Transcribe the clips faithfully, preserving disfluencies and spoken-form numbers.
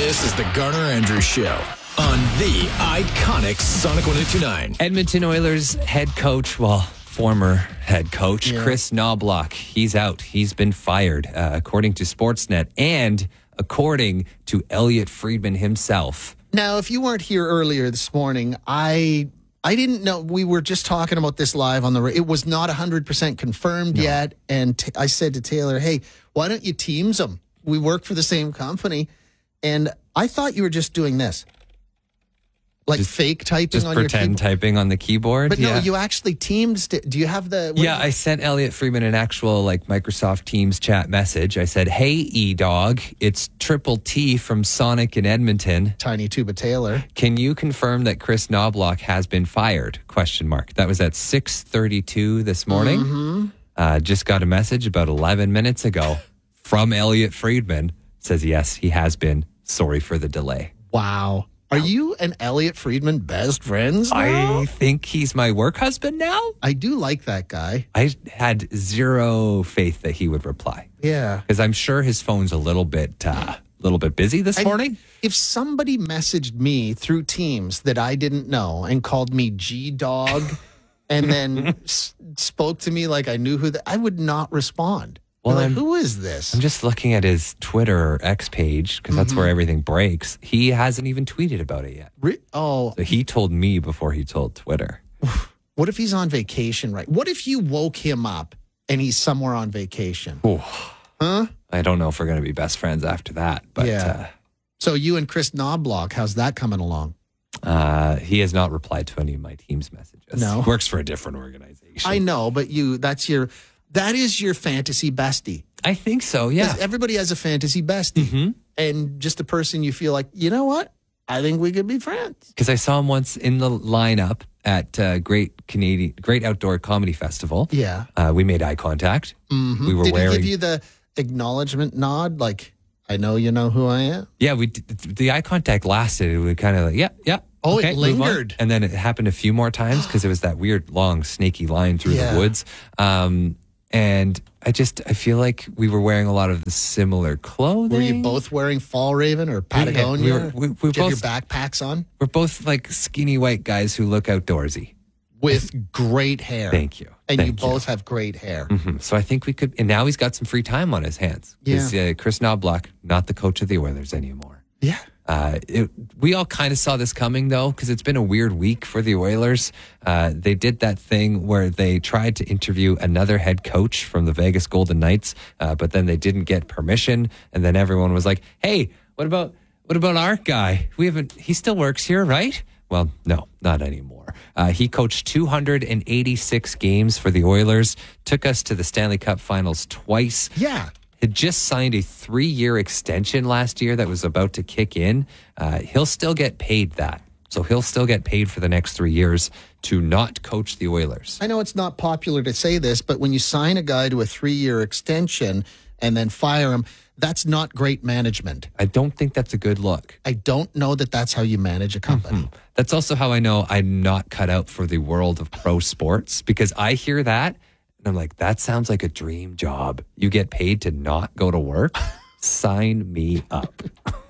This is the Garner Andrews Show on the iconic Sonic one oh two nine. Edmonton Oilers head coach, well, former head coach, Yeah. Chris Knobloch, he's out. He's been fired, uh, according to Sportsnet and according to Elliot Friedman himself. Now, if you weren't here earlier this morning, I I didn't know. We were just talking about this live on the. It was not one hundred percent confirmed No. yet, and t- I said to Taylor, "Hey, why don't you Teams them? We work for the same company." And I thought you were just doing this, like Just- fake typing Just on your pretend keyboard. typing on the keyboard. But yeah. no, you actually Teams. Do you have the? what Yeah, do you- I sent Elliot Friedman an actual like Microsoft Teams chat message. I said, "Hey, E-Dog, it's Triple T from Sonic in Edmonton. Tiny Tuba Taylor. Can you confirm that Chris Knobloch has been fired?" Question mark. That was at six thirty-two this morning. Mm-hmm. Uh, just got a message about eleven minutes ago from Elliot Friedman. Says, yes, he has been. Sorry for the delay. Wow. Are you and Elliot Friedman best friends now? I think he's my work husband now. I do like that guy. I had zero faith that he would reply Yeah. because I'm sure his phone's a little bit, uh, little bit busy this I- morning. If somebody messaged me through Teams that I didn't know and called me G Dog and then s- spoke to me like I knew who, the, I would not respond. Well, Well, like, I'm- who is this? I'm just looking at his Twitter or X page because that's Mm-hmm. where everything breaks. He hasn't even tweeted about it yet. Re- oh, So he told me before he told Twitter. what if he's on vacation, right? What if you woke him up and he's somewhere on vacation? Ooh, Huh? I don't know if we're going to be best friends after that, but Yeah. So you and Chris Knobloch, how's that coming along? uh, uh, he has not replied to any of my team's messages. No. He works for a different organization. I know, but you, that's your, that is your fantasy bestie. I think so, yeah. 'Cause everybody has a fantasy bestie. Mhm. And just a person you feel like, you know what? I think we could be friends. Because I saw him once in the lineup at uh, Great Canadian Great Outdoor Comedy Festival. Yeah. Uh, we made eye contact. Mm-hmm. We were Did wearing. he give you the acknowledgement nod? Like, I know you know who I am? yeah, we did- the eye contact lasted. We kind of like, yeah, yeah. Oh, it okay, move on. lingered. And then it happened a few more times because it was that weird, long, snaky line through Yeah. the woods. Um, and I just, I feel like we were wearing a lot of the similar clothing. Were you both wearing Fall Raven or Patagonia? we were- we- we Did you have both- your backpacks on? We're both like skinny white guys who look outdoorsy. With great hair. Thank you. And Thank you both have great hair. Mhm. So I think we could, and now he's got some free time on his hands. Because uh, Chris Knobloch, not the coach of the Oilers anymore. Yeah. Uh, it, we all kind of saw this coming, though, because it's been a weird week for the Oilers. Uh, they did that thing where they tried to interview another head coach from the Vegas Golden Knights, uh, but then they didn't get permission. And then everyone was like, "Hey, what about what about our guy? We haven't. He still works here, right?" Well, no, not anymore. Uh, he coached two hundred eighty-six games for the Oilers, took us to the Stanley Cup Finals twice. Yeah. Had just signed a three-year extension last year that was about to kick in. Uh, he'll still get paid that. So he'll still get paid for the next three years to not coach the Oilers. I know it's not popular to say this, but when you sign a guy to a three-year extension and then fire him, that's not great management. I don't think that's a good look. I don't know that that's how you manage a company. That's also how I know I'm not cut out for the world of pro sports, because I hear that and I'm like, that sounds like a dream job. You get paid to not go to work? Sign me up.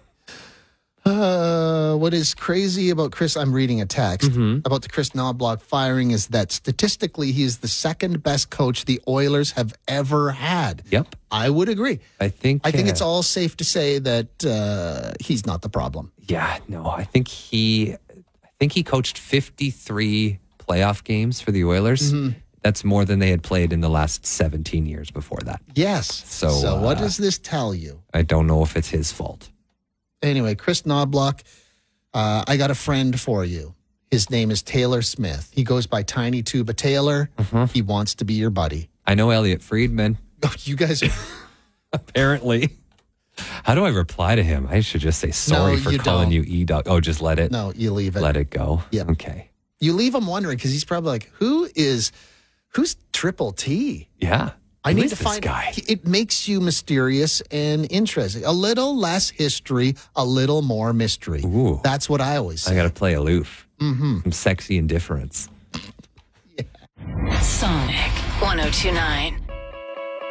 Uh, what is crazy about Chris, I'm reading a text about the Chris Knobloch firing, is that statistically he is the second best coach the Oilers have ever had. Yep. I would agree. I think I think uh, it's all safe to say that uh, he's not the problem. Yeah, no, I think he I think he coached fifty-three playoff games for the Oilers. That's more than they had played in the last seventeen years before that. Yes. So, so what uh, does this tell you? I don't know if it's his fault. Anyway, Chris Knobloch, uh, I got a friend for you. His name is Taylor Smith. He goes by Tiny Tuba Taylor. He wants to be your buddy. I know Elliot Friedman, Oh, you guys are... apparently. How do I reply to him? I should just say sorry No, for you calling don't. you E-Dog. Oh, just let it No, you leave it. let it go. Yeah. Okay. You leave him wondering because he's probably like, who is, who's Triple T? Yeah. I Who need is to this find guy. It makes you mysterious and interesting. A little less history, a little more mystery. Ooh. That's what I always say. I got to play aloof. Mm-hmm. Some sexy indifference. Sonic one oh two nine.